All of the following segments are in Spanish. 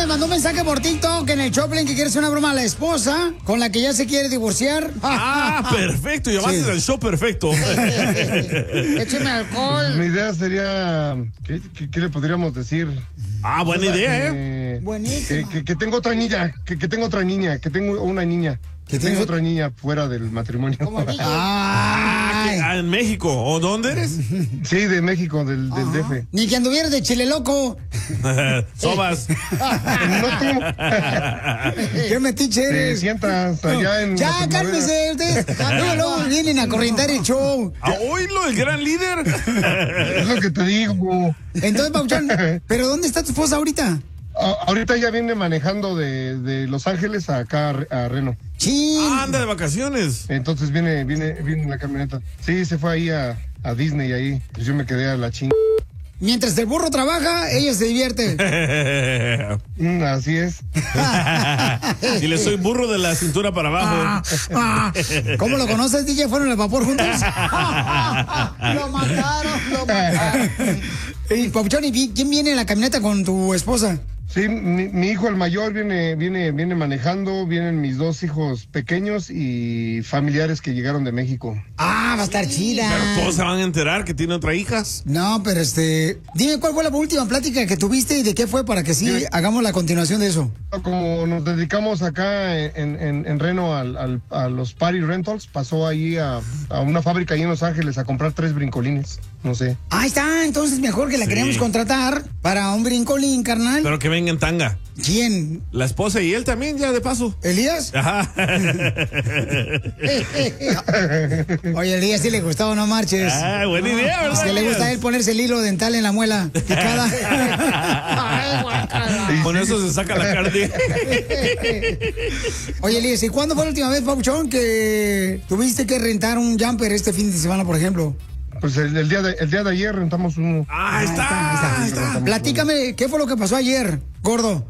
me mandó un mensaje por TikTok en el Choplin que quiere hacer una broma a la esposa con la que ya se quiere divorciar. Perfecto. Llamaste al show perfecto. Écheme alcohol. Mi idea sería, ¿qué le podríamos decir? Buena idea, Buenísimo. Que tengo otra niña, que tengo otra niña, que tengo una niña. Que tengo otra niña fuera del matrimonio. ¿En México? ¿O dónde eres? Sí, de México, del DF. Ni que anduvieras de Chile Loco. Sobas. No tú. ¿Qué metiche eres? Te sientas allá en... Ya, cálmese ustedes. Luego vienen a corrientar el show. ¿Oílo, el gran líder? Es lo que te digo. Entonces, Pauchón, ¿pero dónde está tu esposa ahorita? Ahorita ya viene manejando de Los Ángeles acá a Reno. Sí. Anda de vacaciones. Entonces viene en la camioneta. Sí, se fue ahí a Disney ahí. Pues yo me quedé a la Mientras el burro trabaja, ella se divierte. Así es. Y le soy burro de la cintura para abajo. ¿Cómo lo conoces, DJ? ¿Fueron al vapor juntos? Lo mataron. Y Pauchón, ¿y quién viene en la camioneta con tu esposa? Sí, mi hijo el mayor viene manejando, vienen mis dos hijos pequeños y familiares que llegaron de México. Va a estar chida. Pero todos se van a enterar que tiene otra hija. No, pero dime cuál fue la última plática que tuviste y de qué fue para que sí hagamos la continuación de eso. Como nos dedicamos acá en Reno a los party rentals, pasó ahí a una fábrica ahí en Los Ángeles a comprar 3 brincolines, no sé. Ahí está, entonces mejor que la queremos contratar para un brincolín, carnal. Pero que venga en tanga. ¿Quién? La esposa y él también, ya de paso. ¿Elías? Ajá. Oye, Elías sí le gustaba, no marches. Buena idea, ¿verdad? Es que le gusta a él ponerse el hilo dental en la muela picada. Con eso se saca la carne. Oye, Elías, ¿y cuándo fue la última vez, Pauchón, que tuviste que rentar un jumper este fin de semana, por ejemplo? Pues el día de ayer rentamos uno. Ahí está. Platícame, ¿qué fue lo que pasó ayer, gordo?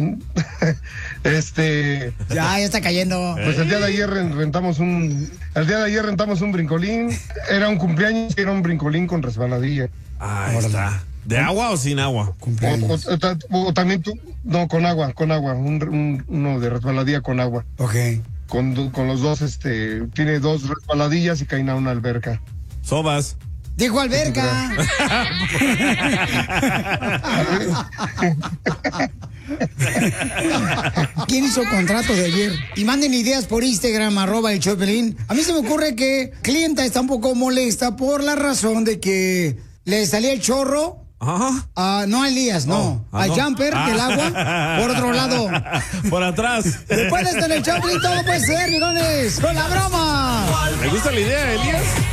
Ya está cayendo. Pues el día de ayer rentamos un brincolín. Era un cumpleaños y era un brincolín con resbaladilla. Ahí está. ¿De agua o sin agua? O también no, con agua. Uno de resbaladilla con agua. Ok. Con los dos, tiene 2 resbaladillas y cae a una alberca. Sobas. Dijo alberca. ¿Quién hizo contrato de ayer? Y manden ideas por Instagram, @el Choplin. A mí se me ocurre que clienta está un poco molesta por la razón de que le salía el chorro. No a Elías, no. Al jumper del agua, por otro lado. Por atrás. Después de esto en el Choplin todo puede ser, mirones. ¡Con la broma! ¿Me gusta la idea, Elías?